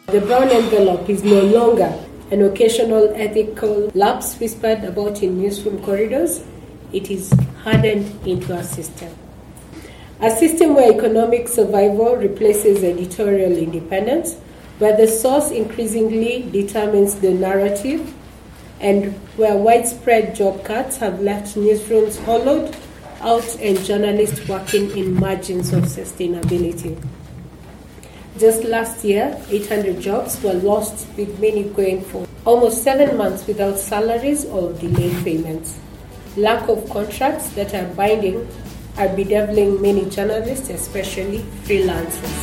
The brown envelope is no longer an occasional ethical lapse whispered about in newsroom corridors. It is hardened into a system. A system where economic survival replaces editorial independence, where the source increasingly determines the narrative, and where widespread job cuts have left newsrooms hollowed out and journalists working in margins of sustainability. Just last year, 800 jobs were lost, with many going for almost 7 months without salaries or delayed payments. Lack of contracts that are binding are bedeviling many journalists, especially freelancers.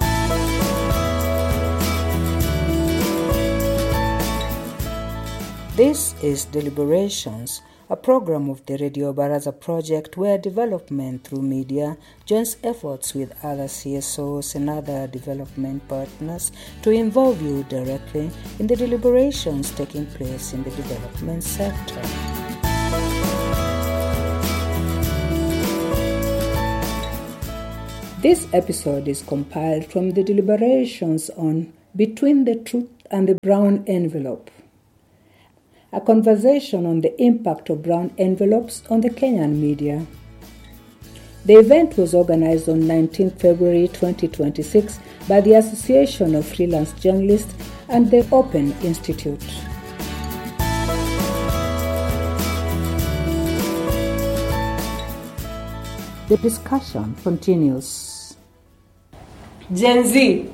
This is Deliberations, a program of the Radio Baraza project where development through media joins efforts with other CSOs and other development partners to involve you directly in the deliberations taking place in the development sector. This episode is compiled from the deliberations on Between the Truth and the Brown Envelope, a conversation on the impact of brown envelopes on the Kenyan media. The event was organized on 19 February 2026 by the Association of Freelance Journalists and the Open Institute. The discussion continues. Gen Z.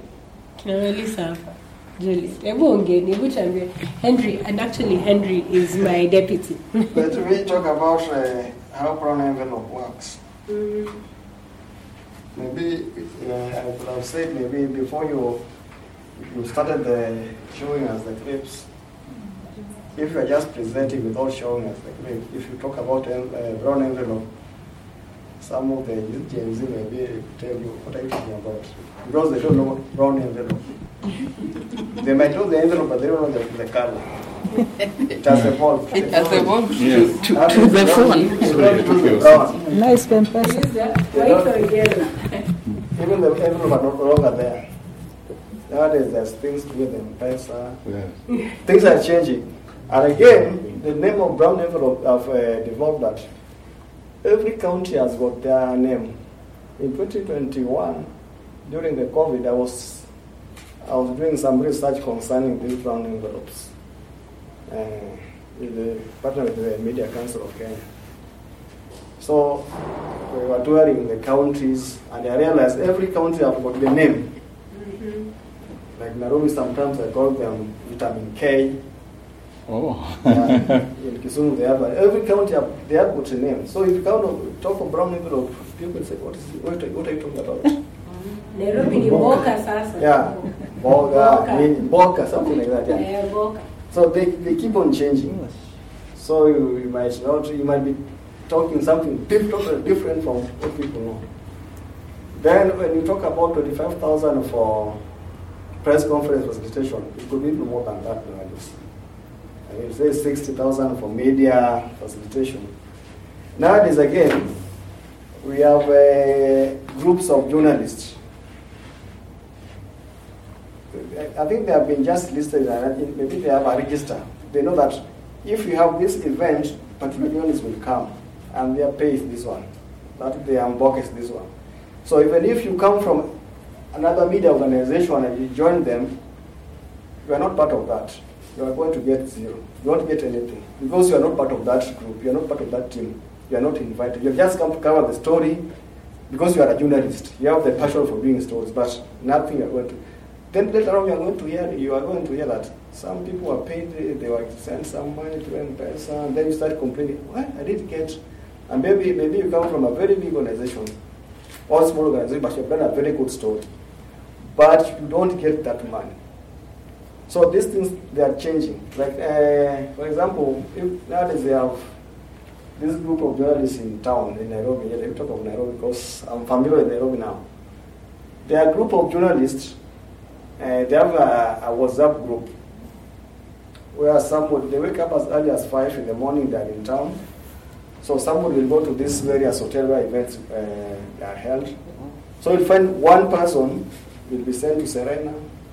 Julie, Henry, and actually Henry is my deputy. But we talk about how brown envelope works. Maybe I could have said maybe before you started showing us the clips, if you are just presenting without showing us the clip, if you talk about brown envelope, some of the Gen Z may be able to tell you what I'm talking about, because they don't know brown envelope. They might know the envelope, but they don't know the color. It has evolved. It has evolved to the phone. Nice pen person. White or yellow? Even the envelope are no longer there. Nowadays, there's things with them, pesa. Things are changing. And again, the name of brown envelope have developed that every county has got their name. In 2021, during the COVID, I was doing some research concerning these brown envelopes with the partner with the Media Council of Kenya. So we were touring the counties, and I realized every county have got the name. Like Nairobi, sometimes I call them vitamin K. Oh. In Kisumu, they have every county they have got a name. So if you talk of brown envelope, people say, what are you talking about? Nairobi ni Boka sasa. Yeah, Boka, something like that. Yeah, Boka. So they keep on changing. So you might be talking something different from what people know. Then when you talk about 25,000 for press conference facilitation, it could be even more than that nowadays. And you say 60,000 for media facilitation. Nowadays again, we have groups of journalists. I think they have been just listed, and maybe they have a register. They know that if you have this event, particular journalists will come, and their pay is this one, that their unbox is this one. So even if you come from another media organization and you join them, you are not part of that. You are going to get zero. You won't get anything because you are not part of that group. You are not part of that team. You are not invited. You have just come to cover the story because you are a journalist. You have the passion for doing stories, but nothing you are going to. Then later on, you are going to hear that some people are paid, they were sent some money to M-Pesa, and then you start complaining, what? I didn't get. And maybe you come from a very big organization, or small organization, but you've done a very good story. But you don't get that money. So these things, they are changing. Like, for example, if nowadays they have this group of journalists in town, in Nairobi. Let me talk of Nairobi because I'm familiar with Nairobi now. They are a group of journalists. They have a WhatsApp group where they wake up as early as 5 in the morning, they're in town. So somebody will go to these various hotel where events are held. So you'll find one person will be sent to Serena,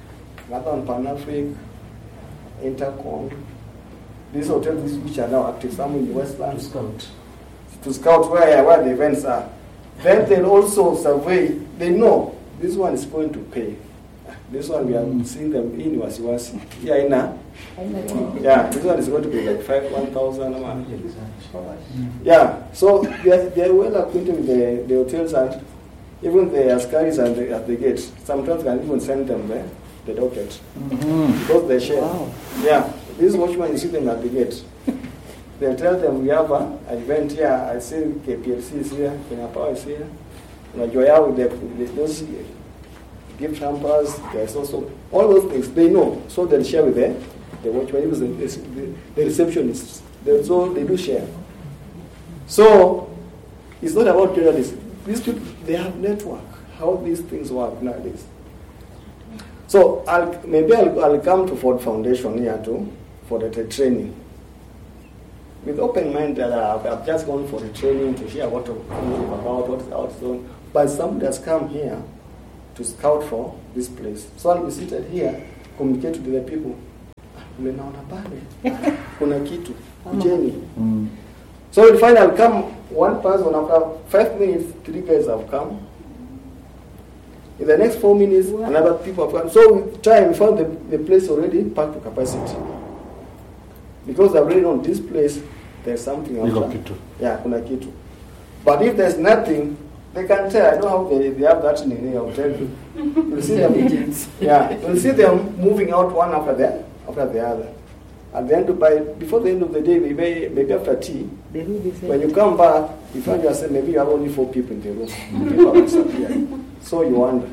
another one Pan-Afric, Intercom. These hotels which are now active, some in the Westland. To scout where the events are. Then they'll also survey, they know this one is going to pay. This one we are seeing them in Wasiwasi. Yeah, this one is going to be like 1,000 a month. Yeah, so they are well acquainted with the hotels, and even the askaris at the gate. Sometimes can even send them the docket. Because they share. Wow. Yeah, this watchman, you see them at the gate. They'll tell them we have an event here. I see KPLC is here, Kenya Power is here. Joya with those gift hampers, there's also all those things they know, so they'll share with the watchman, the receptionists. They do share. So it's not about journalists. These people, they have network. How these things work nowadays. So I'll come to Ford Foundation here too for the training. With open mind that I've just gone for the training to hear what about what's out there. But somebody has come here to scout for this place. So I'll be seated here, communicate to the people. Umenaona pale kuna kitu Jenny. So you'll find I'll come one person after 5 minutes, 3 guys have come. In the next 4 minutes, another people have come. So we found the place already packed to capacity. Because I've already known this place, there's something after. Yeah, kuna kitu. But if there's nothing, they can tell. I know how they have that in the hotel. You'll see them. You'll see them moving out one after the other. At the end before the end of the day, maybe after tea, when you come back, you find yourself maybe you have only 4 people in the room. People have disappeared. So you wonder.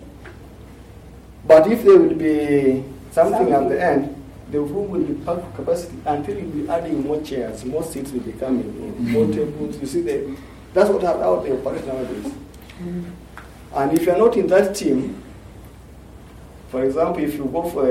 But if there will be something at the end, the room will be packed to capacity until you'll be adding more chairs, more seats will be coming in, more tables. You see, that's how they operate nowadays. And if you're not in that team, for example, if you go for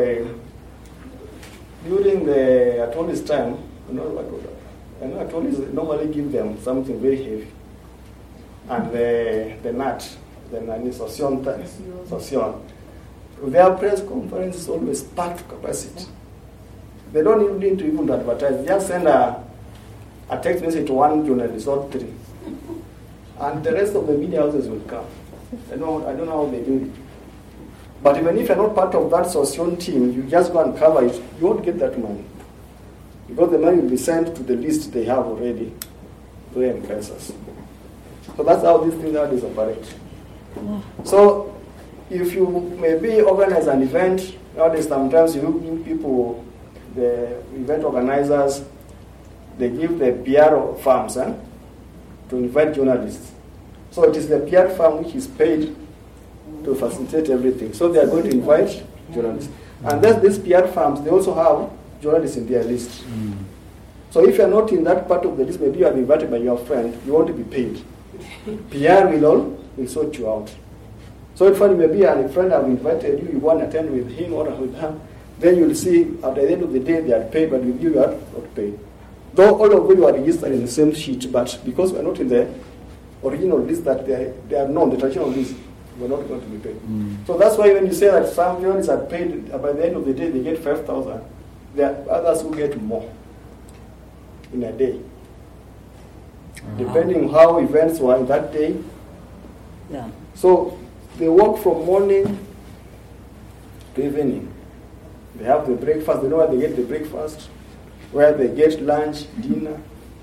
during the Atoli's time, Atoli's normally give them something very heavy. And the nut, the Sosion. Their press conference is always packed to capacity. They don't even need to even advertise. Just send a text message to one journalist or 3. And the rest of the media houses will come. I don't know how they do it. But even if you're not part of that Sosion team, you just go and cover it, you won't get that money. Because the money will be sent to the list they have already to the impressors. So that's how these things nowadays operate. So if you maybe organize an event, nowadays sometimes you give people, the event organizers, they give the PR firms to invite journalists. So it is the PR firm which is paid to facilitate everything. So they are going to invite journalists. And then these PR firms, they also have journalists in their list. So if you are not in that part of the list, maybe you are invited by your friend, you want to be paid. PR will sort you out. So if maybe a friend have invited you, you want to attend with him or with her, then you'll see at the end of the day they are paid, but with you are not paid. Though all of you are registered in the same sheet, but because we are not in the original list that they are known, the traditional list, we're not going to be paid. So that's why when you say that some journalists are paid, by the end of the day they get 5,000, there are others who get more in a day. Depending on how events were in that day. Yeah. So they work from morning to evening. They have the breakfast, they know where they get the breakfast, where they get lunch, dinner,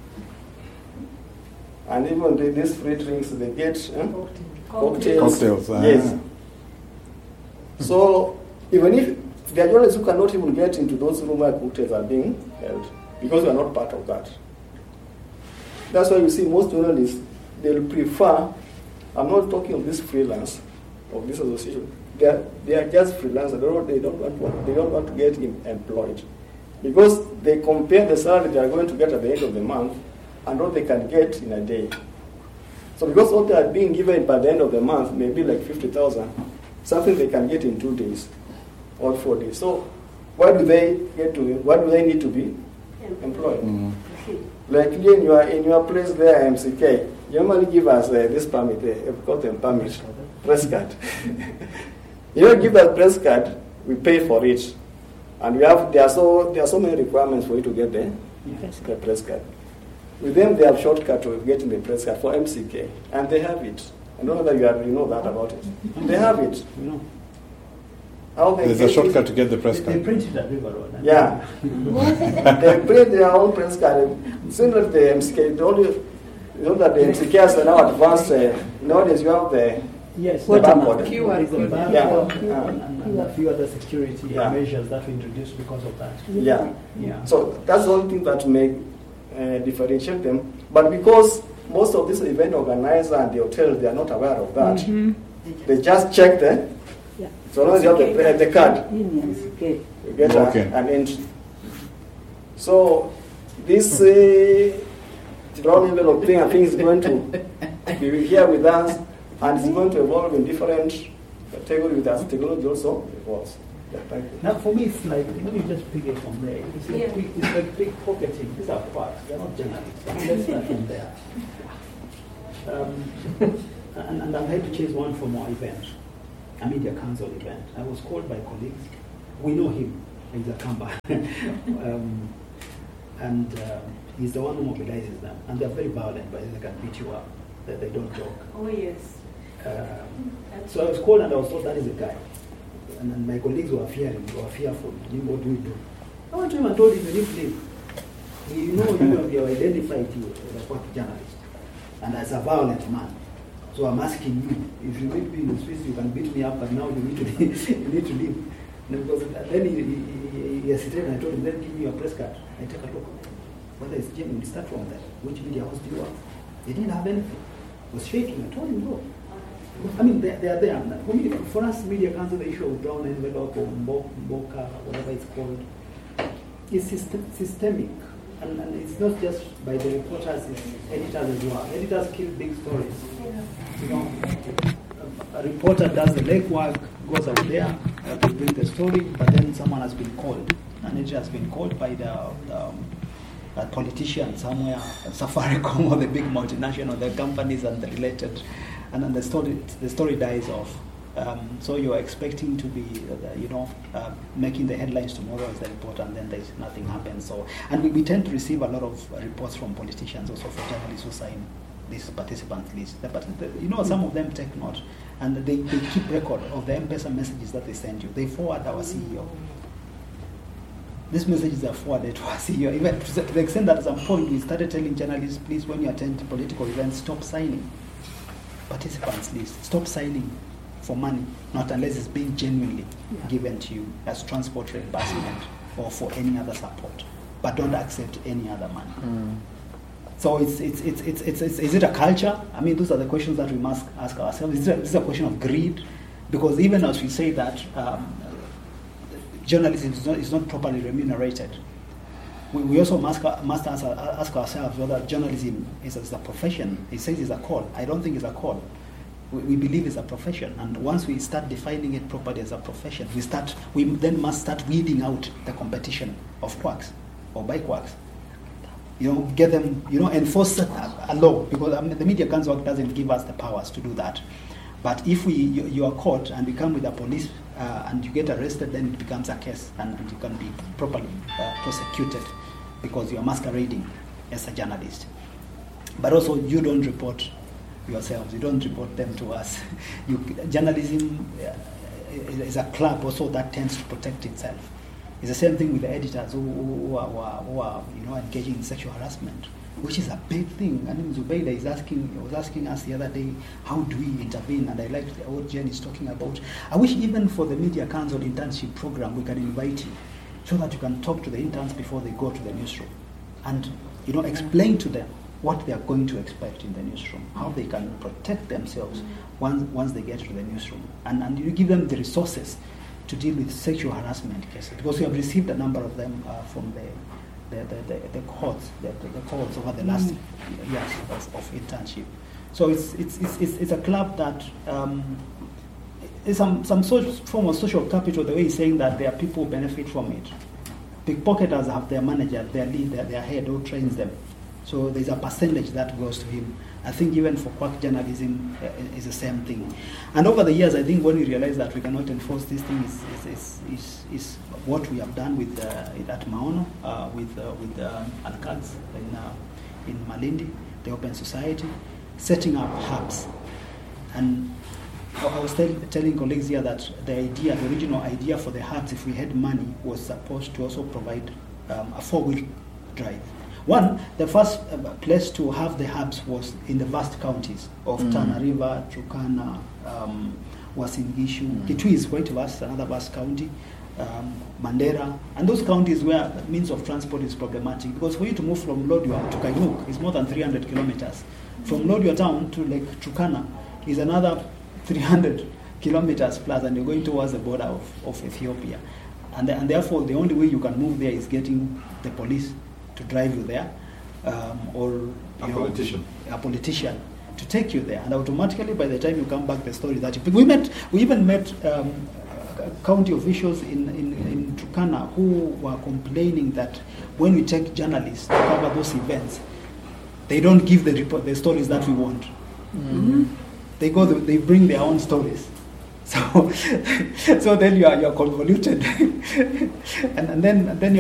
and even these free drinks they get cocktails. Yes. So even if there are journalists who cannot even get into those rooms where cocktails are being held, because we are not part of that. That's why you see most journalists, they'll prefer, I'm not talking of this freelance, of this association, they are just freelancers. They don't want to get employed. Because they compare the salary they are going to get at the end of the month and what they can get in a day. So because what they are being given by the end of the month may be like 50,000, something they can get in 2 days or 4 days. So why do they need to be employed? Like in your place there, MCK, you normally give us this permit, we've got a permit, press card. You don't give that press card, we pay for it. And there are so many requirements for you to get the press card. With them, they have shortcut to getting the press card for MCK, and they have it. I don't know whether you know that about it. They have it. No. There's a shortcut to get the press They card. print it at River Road. Yeah. They print their own press card. Similar to the MCK, you know that the MCK has now advanced. Nowadays, you have the Yes, barcode. QR is a barcode Yeah. and a few other security Yeah. measures that we introduced because of that. Yeah. Yeah. So that's the only thing that may differentiate them. But because most of these event organizers and the hotels, they are not aware of that. They just check the. Yeah. So long as you have the card, Okay. you get Okay. an entry. So this brown envelope thing, I think, is going to be here with us, and it's going to evolve in different categories as technology also evolves. Yeah, thank you. Now, for me, it's like, let me just pick it from there. It's like pickpocketing. These are quacks. They're not journalists. Let's start from there. And I'm here to choose one from our event, a media council event. I was called by colleagues. We know him. He's a Kamba. He's the one who mobilizes them. And they're very violent, but they can beat you up. They don't joke. Oh, yes. So I was called and I was told that is a guy. And then my colleagues were fearing, fearful. What do we do? I went to him and told him, you need to leave. You know you have identified you as a quack journalist and as a violent man. So I'm asking you, if you meet me in the streets, you can beat me up, but now you need to leave. You need to leave. And because then he hesitated and I told him, then give me your press card. I take a look. Whether it's genuine, we start from that. Which media house do you have? They didn't have anything. I was shaking. I told him, no. I mean, they are there. For us, Media Council, the issue of brown envelope or Mboka, whatever it's called, is systemic. And it's not just by the reporters, it's editors as well. Editors kill big stories. You know, a reporter does the legwork, goes out there to bring the story, but then someone has been called. An editor has been called by a politician somewhere, Safaricom or the big multinational, the companies and the related, and then the story dies off. So you're expecting to be, making the headlines tomorrow as the reporter, and then nothing happens. So, and we tend to receive a lot of reports from politicians, also from journalists who sign this participant list. But some of them take note, and they keep record of the M-Pesa messages that they send you. They forward our CEO. These messages are forwarded to our CEO, even to the extent that at some point we started telling journalists, please, when you attend political events, stop signing participants list. Stop signing for money, not unless it's being genuinely given to you as transport reimbursement or for any other support. But don't accept any other money. So is it a culture? I mean, those are the questions that we must ask ourselves. Is this a question of greed? Because even as we say that journalism is not properly remunerated, we also must ask ourselves whether journalism is a profession. It says it's a call. I don't think it's a call. We believe it's a profession, and once we start defining it properly as a profession, we then must start weeding out the competition of quacks or by quacks. Get them, enforce a law, because the Media Council doesn't give us the powers to do that. But if you are caught and we come with the police and you get arrested, then it becomes a case and you can be properly prosecuted because you are masquerading as a journalist. But also, you don't report yourselves, you don't report them to us. Journalism is a club also that tends to protect itself. It's the same thing with the editors who are engaging in sexual harassment, which is a big thing. I mean, Zubeida was asking us the other day, how do we intervene? And I liked what Jen is talking about. I wish even for the Media Council internship program, we can invite you so that you can talk to the interns before they go to the newsroom and explain to them what they are going to expect in the newsroom, how they can protect themselves once they get to the newsroom, and you give them the resources to deal with sexual harassment cases, because we have received a number of them from the courts over the last years of internship. So it's a club that is some form of social capital. The way he's saying that there are people who benefit from it. Pickpocketers have their manager, their lead, their head who trains them. So there's a percentage that goes to him, I think even for quack journalism is the same thing. And over the years, I think when we realized that we cannot enforce this thing is what we have done with at Maono, with Alkads in Malindi, the Open Society, setting up hubs. And I was telling colleagues here that the original idea for the hubs, if we had money, was supposed to also provide a four-wheel drive. One, the first place to have the hubs was in the vast counties of Tana River, Turkana, Uasin Gishu. Kitui is quite vast, another vast county, Mandera, and those counties where means of transport is problematic, because for you to move from Lodwar to Kainuk is more than 300 kilometers. From Lodwar town to Lake Turkana is another 300 kilometers plus, and you're going towards the border of Ethiopia. And therefore, the only way you can move there is getting the police to drive you there, or a politician to take you there. And automatically, by the time you come back, the story that we even met county officials in Turkana who were complaining that when we take journalists to cover those events, they don't give the stories that we want. They bring their own stories. So then you are convoluted, and then you